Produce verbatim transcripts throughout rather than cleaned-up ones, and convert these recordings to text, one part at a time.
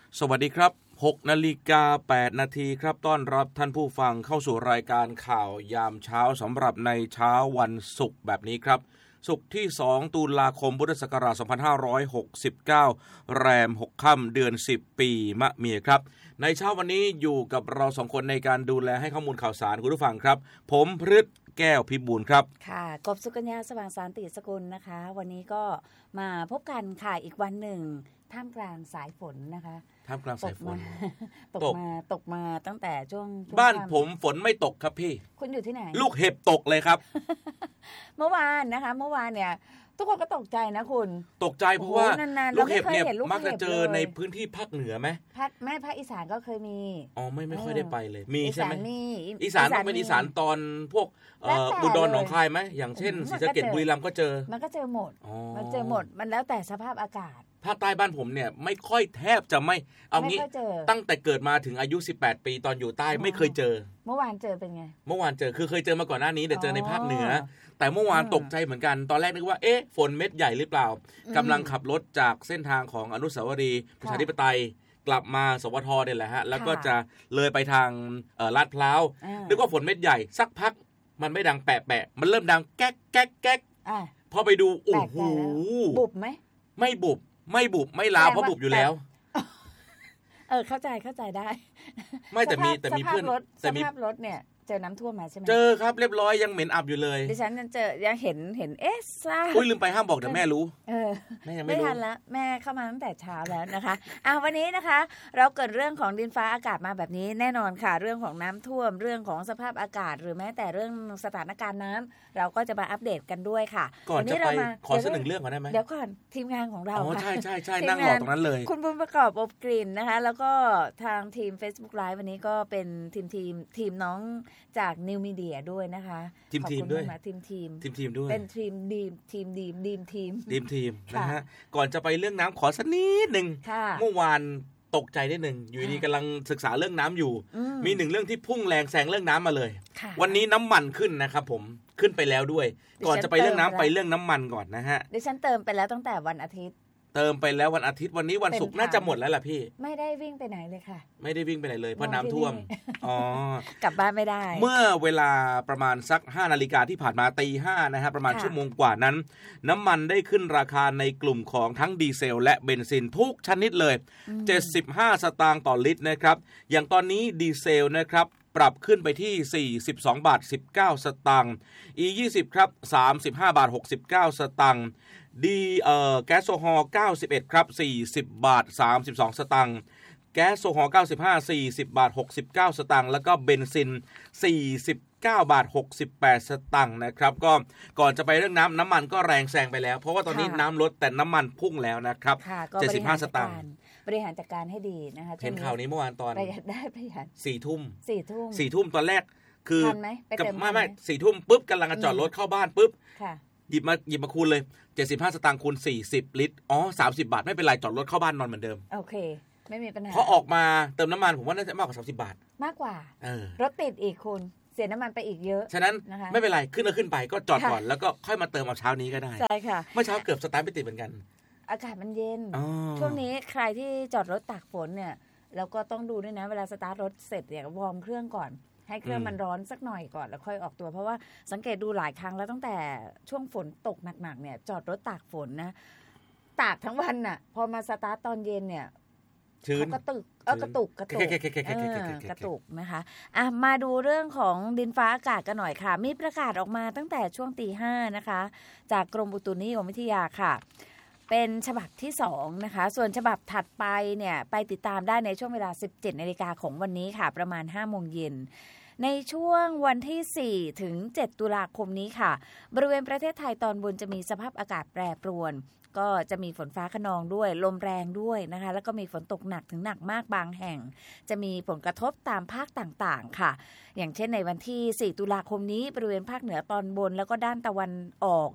สวัสดีครับหกนาฬิกาแปดนาทีครับต้อนรับท่านผู้ฟังเข้าสู่รายการข่าวยามเช้าสำหรับในเช้าวันศุกร์แบบนี้ครับศุกร์ที่สองตุลาคมพุทธศักราชสองพันห้าร้อยหกสิบเก้าแรมหกค่ำเดือนสิบปีมะเมียครับในเช้าวันนี้อยู่กับเราสองคนในการดูแลให้ข้อมูลข่าวสารคุณผู้ฟังครับผมพฤทธิ์แก้วพิบูลครับค่ะกบสุกัญญาสว่างสารติสกุลนะคะวันนี้ก็มาพบกันค่ะอีกวันหนึ่งท่ามกลางสายฝนนะคะท่ามกลางสายฝนตกมาตกมาตั้งแต่ช่วงบ้านผมฝนไม่ตกครับพี่คุณอยู่ที่ไหนลูกเห็บตกเลยครับเมื่อวานนะคะเมื่อวานเนี่ยทุกคนก็ตกใจนะคุณตกใจเพราะว่าลูกเห็บเนี่ยมักจะเจอในพื้นที่ภาคเหนือไหมภาคแม่ภาคอีสานก็เคยมีอ๋อไม่ไม่ค่อยได้ไปเลยมีใช่ไหมอีสานต้องเป็นอีสานตอนพวกอุดรหนองคายไหมอย่างเช่นศรีสะเกษบุรีรัมย์ก็เจอมันก็เจอหมดมันเจอหมดมันแล้วแต่สภาพอากาศภาคใต้บ้านผมเนี่ยไม่ค่อยแทบจะไม่เอางี้ตั้งแต่เกิดมาถึงอายุสิบแปดปีตอนอยู่ใต้ไม่เคยเจอเมื่อวานเจอเป็นไงเมื่อวานเจอคือเคยเจอมาก่อนหน้านี้แต่เจอในภาคเหนือแต่เมื่อวานตกใจเหมือนกันตอนแรกนึกว่าเอ๊ะฝนเม็ดใหญ่หรือเปล่ากำลังขับรถจากเส้นทางของอนุสาวรีย์ประชาธิปไตยกลับมาสวทเนี่ยแหละฮะแล้วก็จะเลยไปทางลาดพร้าวนึกว่าฝนเม็ดใหญ่สักพักมันไม่ดังแปะแปะมันเริ่มดังแก๊กแก๊กแก๊กพอไปดูโอ้โหบุบไหมไม่บุบไม่บุบไม่ลาวเพราะบุบอยู่แล้วเออเข้าใจเข้าใจได้ไม่แต่มีแต่มีเพื่อนสภาพรถเนี่ยเจอน้ำท่วมมาใช่ไหมเจอครับเรียบร้อยยังเหม็นอับอยู่เลยดิฉันยังเจอยังเห็นเห็นเอ๊ะซ่าอุ้ยลืมไปห้ามบอกเดี๋ยวแม่รู้เออแม่ยังไม่รู้ไม่ทันละแม่เข้ามาตั้งแต่เช้าแล้วนะคะอ่ะวันนี้นะคะเราเกิดเรื่องของดินฟ้าอากาศมาแบบนี้แน่นอนค่ะเรื่องของน้ำท่วมเรื่องของสภาพอากาศหรือแม้แต่เรื่องสถานการณ์น้ำเราก็จะมาอัปเดตกันด้วยค่ะก่อนจะไปขอเสนอเรื่องก่อนได้ไหมเดี๋ยวก่อนทีมงานของเราอ๋อใช่ใช่ใช่นั่งรอตรงนั้นเลยคุณบุญประกอบอบกลิ่นนะคะแล้วก็ทางทีม Facebook Live วันนี้ก็เป็นทีมทีมทีมน้องจากนิวมีเดียด้วยนะคะทีมทีมด้วยทีมทีมทีมทีมด้วยเป็นทีมดีมทีมดีมดีมทีมดีมทีมนะฮะก่อนจะไปเรื่องน้ำขอสักนิดนึงเมื่อวานตกใจนิดนึงอยู่ดีกำลังศึกษาเรื่องน้ำอยู่มีหนึ่งเรื่องที่พุ่งแรงแซงเรื่องน้ำมาเลยวันนี้น้ำมันขึ้นนะครับผมขึ้นไปแล้วด้วยก่อนจะไปเรื่องน้ำไปเรื่องน้ำมันก่อนนะฮะดิฉันเติมไปแล้วตั้งแต่วันอาทิตย์เติมไปแล้ววันอาทิตย์วันนี้วันศุกร์น่าจะหมดแล้วล่ะพี่ไม่ได้วิ่งไปไหนเลยค่ะไม่ได้วิ่งไปไหนเลยเพราะน้ำท่วมอ๋อกลับบ้านไม่ได้เมื่อเวลาประมาณสักห้านาฬิกาที่ผ่านมาตีห้านะฮะประมาณชั่วโมงกว่านั้นน้ำมันได้ขึ้นราคาในกลุ่มของทั้งดีเซลและเบนซินทุกชนิดเลยเจ็ดสิบห้าสตางค์ต่อลิตรนะครับอย่างตอนนี้ดีเซลนะครับปรับขึ้นไปที่สี่สิบสองบาทสิบเก้าสตางค์ อี ยี่สิบ ครับสามสิบห้าบาทหกสิบเก้าสตางค์ดีเอ่อแก๊สโซฮอล์เก้าสิบเอ็ดครับสี่สิบบาทสามสิบสองสตางค์แก๊สโซฮอล์เก้าสิบห้า สี่สิบบาทหกสิบเก้าสตางค์แล้วก็เบนซินสี่สิบเก้าบาทหกสิบแปดสตางค์นะครับก็ก่อนจะไปเรื่องน้ำน้ำมันก็แรงแซงไปแล้วเพราะว่าตอนนี้น้ำลดแต่น้ำมันพุ่งแล้วนะครับเจ็ดสิบห้าสตางค์บริหารจัดการให้ดีนะคะเห็นข่าวนี้เมื่อวานตอนประหยัดได้ประหยัดสี่ทุ่มสี่ทุ่มสี่ทุ่มตอนแรกคือกับไม่ไม่สี่ทุ่มปุ๊บกำลังจะจอดรถเข้าบ้านปุ๊บหยิบมาหยิบมาคูณเลยเจ็ดสิบห้าสตางค์คูณสี่สิบลิตรอ๋อสามสิบบาทไม่เป็นไรจอดรถเข้าบ้านนอนเหมือนเดิมโอเคไม่มีปัญหาเพราะออกมาเติมน้ำมันผมว่าน่าจะมากกว่าสามสิบบาทมากกว่าเออรถติดอีกคุณเสียน้ำมันไปอีกเยอะฉะนั้นไม่เป็นไรขึ้นแล้วขึ้นไปก็จอดก่อนแล้วก็ค่อยมาเติมเอาเช้านี้ก็ได้ใช่ค่ะเมื่อเช้าเกือบสตาร์ทไม่ติดเหมือนกันอากาศมันเย็นช่วงนี้ใครที่จอดรถตากฝนเนี่ยเราก็ต้องดูด้วยนะเวลาสตาร์ทรถเสร็จเนี่ยวอร์มเครื่องก่อนให้เครื่องมันร้อนสักหน่อยก่อนแล้วค่อยออกตัวเพราะว่าสังเกตดูหลายครั้งแล้วตั้งแต่ช่วงฝนตกหนักๆเนี่ยจอดรถตากฝนนะตากทั้งวันน่ะพอมาสตาร์ทตอนเย็นเนี่ยเขากระตุกเออกระตุกกระตุกกระตุกนะคะอ่ะมาดูเรื่องของดินฟ้าอากาศกันหน่อยค่ะมีประกาศออกมาตั้งแต่ช่วงตีห้านะคะจากกรมอุตุนิยมวิทยาค่ะเป็นฉบับที่สองนะคะส่วนฉบับถัดไปเนี่ยไปติดตามได้ในช่วงเวลา สิบเจ็ดนาฬิกาของวันนี้ค่ะประมาณ ห้าโมงเย็นในช่วงวันที่สี่ถึงเจ็ดตุลาคมนี้ค่ะบริเวณประเทศไทยตอนบนจะมีสภาพอากาศแปรปรวนก็จะมีฝนฟ้าคะนองด้วยลมแรงด้วยนะคะแล้วก็มีฝนตกหนักถึงหนักมากบางแห่งจะมีผลกระทบตามภาคต่างๆค่ะอย่างเช่นในวันที่สี่ตุลาคมนี้บริเวณภาคเหนือตอนบนแล้วก็ด้านตะวันออกภ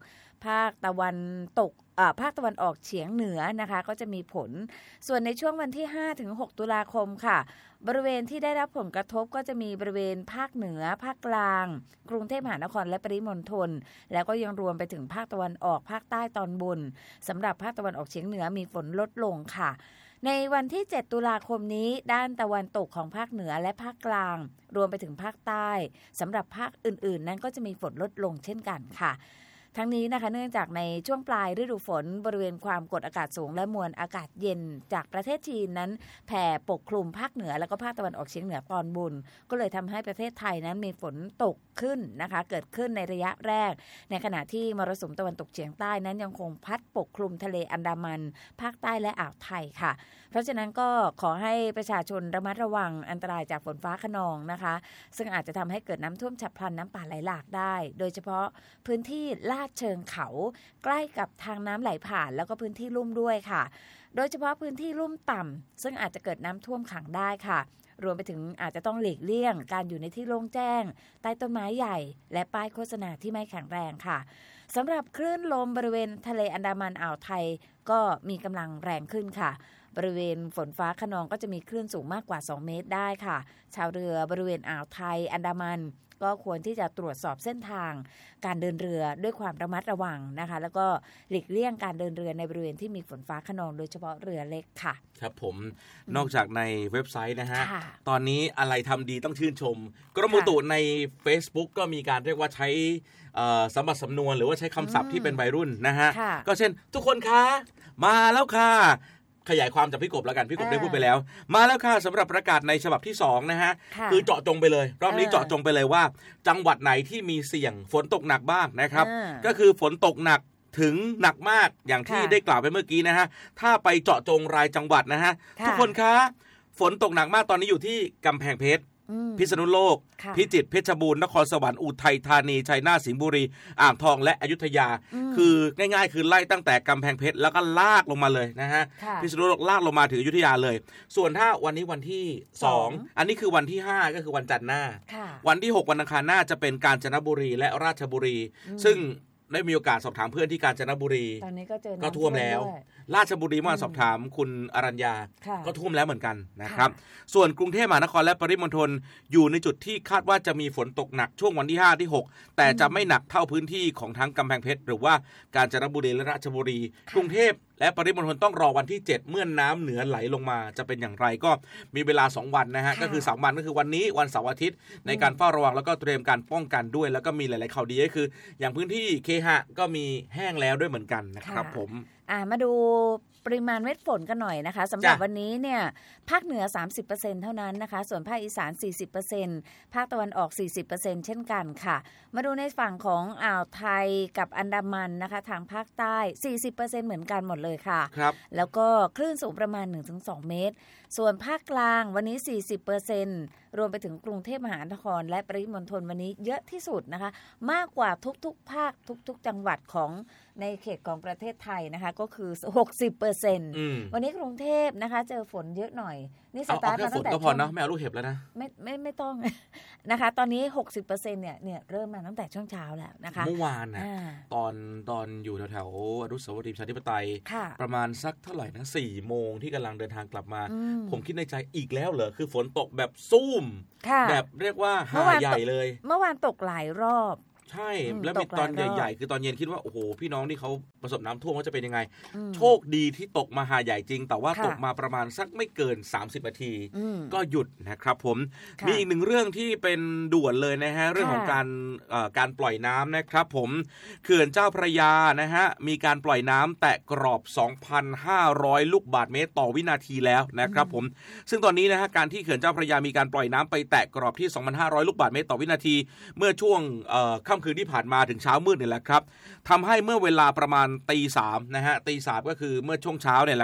ภาคตะวันตกภาคตะวันออกเฉียงเหนือนะคะก็จะมีผลส่วนในช่วงวันที่ห้าถึงหกตุลาคมค่ะบริเวณที่ได้รับผลกระทบก็จะมีบริเวณภาคเหนือภาคกลางกรุงเทพมหานครและปริมณฑลแล้วก็ยังรวมไปถึงภาคตะวันออกภาคใต้ตอนบนสำหรับภาคตะวันออกเฉียงเหนือมีฝนลดลงค่ะในวันที่เจ็ดตุลาคมนี้ด้านตะวันตกของภาคเหนือและภาคกลางรวมไปถึงภาคใต้สำหรับภาคอื่นๆนั้นก็จะมีฝนลดลงเช่นกันค่ะทั้งนี้นะคะเนื่องจากในช่วงปลายฤดูฝนบริเวณความกดอากาศสูงและมวลอากาศเย็นจากประเทศจีนนั้นแผ่ปกคลุมภาคเหนือและก็ภาคตะวันออกเฉียงเหนือตอนบนก็เลยทำให้ประเทศไทยนั้นมีฝนตกขึ้นนะคะเกิดขึ้นในระยะแรกในขณะที่มรสุมตะวันตกเฉียงใต้นั้นยังคงพัดปกคลุมทะเลอันดามันภาคใต้และอ่าวไทยค่ะเพราะฉะนั้นก็ขอให้ประชาชนระมัดระวังอันตรายจากฝนฟ้าคะนองนะคะซึ่งอาจจะทำให้เกิดน้ำท่วมฉับพลันน้ำป่าไหลหลากได้โดยเฉพาะพื้นที่ลาดเชิงเขาใกล้กับทางน้ำไหลผ่านแล้วก็พื้นที่ลุ่มด้วยค่ะโดยเฉพาะพื้นที่ลุ่มต่ำซึ่งอาจจะเกิดน้ำท่วมขังได้ค่ะรวมไปถึงอาจจะต้องหลีกเลี่ยงการอยู่ในที่โล่งแจ้งใต้ต้นไม้ใหญ่และป้ายโฆษณาที่ไม่แข็งแรงค่ะสำหรับคลื่นลมบริเวณทะเลอันดามันอ่าวไทยก็มีกำลังแรงขึ้นค่ะบริเวณฝนฟ้าคะนองก็จะมีคลื่นสูงมากกว่าสองเมตรได้ค่ะชาวเรือบริเวณอ่าวไทยอันดามันก็ควรที่จะตรวจสอบเส้นทางการเดินเรือด้วยความระมัดระวังนะคะแล้วก็หลีกเลี่ยงการเดินเรือในบริเวณที่มีฝนฟ้าคะนองโดยเฉพาะเรือเล็กค่ะครับผมนอกจากในเว็บไซต์นะฮะตอนนี้อะไรทำดีต้องชื่นชมกรมอุตุใน Facebook ก็มีการเรียกว่าใช้สมบัติสำนวนหรือว่าใช้คำศัพท์ที่เป็นวัยรุ่นนะฮะก็เช่นทุกคนคะมาแล้วค่ะขยายความจากพี่กบแล้วกันพี่กบได้พูดไปแล้วมาแล้วค่ะสำหรับประกาศในฉบับที่สองนะฮะคือเจาะจงไปเลยรอบนี้เจาะจงไปเลยว่าจังหวัดไหนที่มีเสี่ยงฝนตกหนักบ้างนะครับก็คือฝนตกหนักถึงหนักมากอย่างที่ได้กล่าวไปเมื่อกี้นะฮะถ้าไปเจาะจงรายจังหวัดนะฮะทุกคนคะฝนตกหนักมากตอนนี้อยู่ที่กำแพงเพชรพิษณุโลกพิจิตรเพชรบูรณ์นครสวรรค์อุทัยธานีชัยนาทสิงห์บุรีอ่างทองและอยุธยาคือง่ายๆคือไล่ตั้งแต่กำแพงเพชรแล้วก็ลากลงมาเลยนะฮะพิษณุโลกลากลงมาถึงอยุธยาเลยส่วนถ้าวันนี้วันที่สองอันนี้คือวันที่ห้าก็คือวันจันทร์หน้าวันที่หกวันอังคารหน้าจะเป็นกาญจนบุรีและราชบุรีซึ่งได้มีโอกาสสอบถามเพื่อนที่กาญจนบุรีตอนนี้ก็เจอก็ท่วมแล้วราชบุรีเมื่อสอบถามคุณอรัญญาก็ท่วมแล้วเหมือนกันนะครับส่วนกรุงเทพมหานครและปริมณฑลอยู่ในจุดที่คาดว่าจะมีฝนตกหนักช่วงวันที่ห้าที่หกแต่จะไม่หนักเท่าพื้นที่ของทั้งกำแพงเพชรหรือว่ากาญจนบุรีและราชบุรีกรุงเทพและปริมณฑลต้องรอวันที่เจ็ดเมื่อน้ำเหนือไหลลงมาจะเป็นอย่างไรก็มีเวลาสองวันนะฮะก็คือสามวันก็คือวันนี้วันเสาร์อาทิตย์ในการเฝ้าระวังแล้วก็เตรียมการป้องกันด้วยแล้วก็มีหลายๆข่าวดีก็คืออย่างพื้นที่เคหะก็มีแห้งแล้วด้วยเหมือนกันนะครับผมอ่ามาดูปริมาณเม็ดฝนกันหน่อยนะคะสำหรับวันนี้เนี่ยภาคเหนือ สามสิบเปอร์เซ็นต์ เท่านั้นนะคะส่วนภาคอีสาน สี่สิบเปอร์เซ็นต์ ภาคตะวันออก สี่สิบเปอร์เซ็นต์ เช่นกันค่ะมาดูในฝั่งของอ่าวไทยกับอันดามันนะคะทางภาคใต้ สี่สิบเปอร์เซ็นต์ เหมือนกันหมดเลยค่ะครับแล้วก็คลื่นสูงประมาณ หนึ่งถึงสอง เมตรส่วนภาคกลางวันนี้ สี่สิบเปอร์เซ็นต์ รวมไปถึงกรุงเทพมหานครและปริมณฑลวันนี้เยอะที่สุดนะคะมากกว่าทุกๆภาคทุกๆจังหวัดของในเขตของประเทศไทยนะคะก็คือ หกสิบเปอร์เซ็นต์ วันนี้กรุงเทพนะคะเจอฝนเยอะหน่อยนี่สตาร์ทมาตั้งแต่ก็พอนะไม่เอาลูกเห็บแล้วนะไม่ไม่ไม่ต้องนะคะตอนนี้ หกสิบเปอร์เซ็นต์ เนี่ยเนี่ยเริ่มมาตั้งแต่ช่วงเช้าแล้วนะคะเมื่อวานนะตอนตอนอยู่แถวๆอนุสาวรีย์ประชาธิปไตยประมาณสักเท่าไหร่นะสี่โมงที่กำลังเดินทางกลับมาผมคิดในใจอีกแล้วเหรอคือฝนตกแบบซุ่มแบบเรียกว่าหาใหญ่เลยเมื่อวานตกหลายรอบใช่แล้วมีตอนใหญ่ๆคือตอนเย็นคิดว่าโอ้โหพี่น้องที่เขาประสบน้ำท่วมว่าจะเป็นยังไงโชคดีที่ตกมาหาใหญ่จริงแต่ว่าตกมาประมาณสักไม่เกินสามสิบนาทีก็หยุดนะครับผมมีอีกหนึ่งเรื่องที่เป็นด่วนเลยนะฮะเรื่องของการการปล่อยน้ำนะครับผมเขื่อนเจ้าพระยานะฮะมีการปล่อยน้ำแตะกรอบ สองพันห้าร้อย ลูกบาศก์เมตรต่อวินาทีแล้วนะครับผมซึ่งตอนนี้นะฮะการที่เขื่อนเจ้าพระยามีการปล่อยน้ำไปแตะกรอบที่ สองพันห้าร้อย ลูกบาศก์เมตรต่อวินาทีเมื่อช่วงค่ำคืนที่ผ่านมาถึงเช้ามืดนี่แหละครับทำให้เมื่อเวลาประมาณตีสามนะฮะตีสามก็คือเมื่อช่วงเช้าเนี่ยแหละ